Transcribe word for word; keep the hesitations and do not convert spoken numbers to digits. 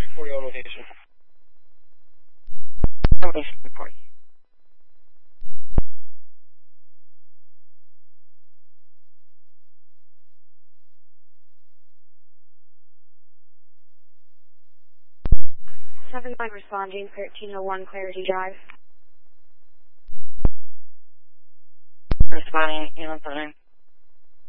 forty on location. Elevation report. seven nine responding, thirteen oh one Clarity Drive. Responding, Elon seven nine.